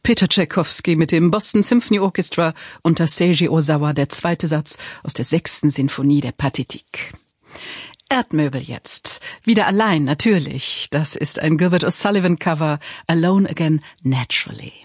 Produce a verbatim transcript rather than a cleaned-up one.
Peter Tschaikowski mit dem Boston Symphony Orchestra unter Seiji Ozawa, der zweite Satz aus der sechsten Sinfonie der Pathétique. Erdmöbel jetzt. Wieder allein, natürlich. Das ist ein Gilbert O'Sullivan Cover, Alone Again Naturally.